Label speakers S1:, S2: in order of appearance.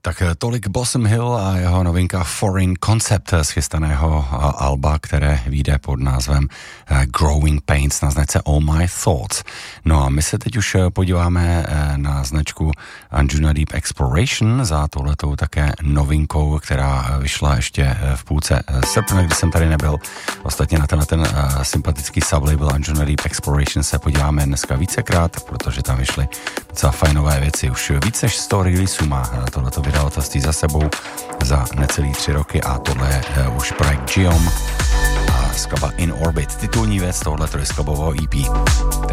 S1: Tak tolik Blossom Hill a jeho novinka Foreign Concept z chystaného alba, které vyjde pod názvem Growing Pains na značce All My Thoughts. No a my se teď už podíváme na značku Anjuna Deep Exploration za tohletou také novinkou, která vyšla ještě v půlce srpna, kdy jsem tady nebyl. Ostatně na ten sympatický sublabel Anjuna Deep Exploration se podíváme dneska vícekrát, protože tam vyšly docela fajnové věci. Už více než 100 releaseů má tohleto vydavatelství za sebou za necelý 3 roky a tohle je už projekt Geom a skladba In Orbit, titulní věc tohleto skladbového EP, který